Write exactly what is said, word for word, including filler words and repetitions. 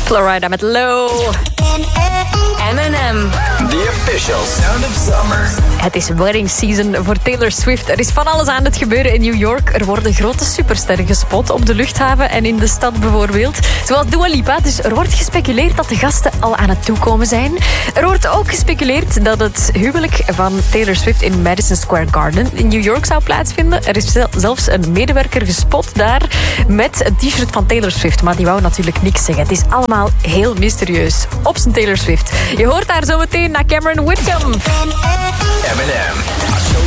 Florida met Low. M en M. The official sound of summer. Het is wedding season voor Taylor Swift. Er is van alles aan het gebeuren in New York. Er worden grote supersterren gespot op de luchthaven en in de stad bijvoorbeeld. Zoals Dua Lipa. Dus er wordt gespeculeerd dat de gasten al aan het toekomen zijn. Er wordt ook gespeculeerd dat het huwelijk van Taylor Swift in Madison Square Garden in New York zou plaatsvinden. Er is zelfs een medewerker gespot daar met een t-shirt van Taylor Swift. Maar die wou natuurlijk niks zeggen. Het is allemaal heel mysterieus. Op zijn Taylor Swift. Je hoort daar zo meteen naar Cameron Whitcomb. M en M.